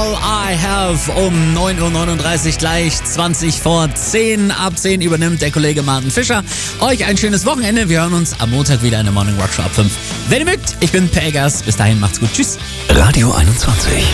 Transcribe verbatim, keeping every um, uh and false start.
All I Have um neun Uhr neununddreißig, gleich zwanzig vor zehn. Ab zehn übernimmt der Kollege Martin Fischer. Euch ein schönes Wochenende. Wir hören uns am Montag wieder in der Morning Rock Show ab fünf. Wenn ihr mögt, ich bin Pelgas. Bis dahin, macht's gut. Tschüss. Radio einundzwanzig.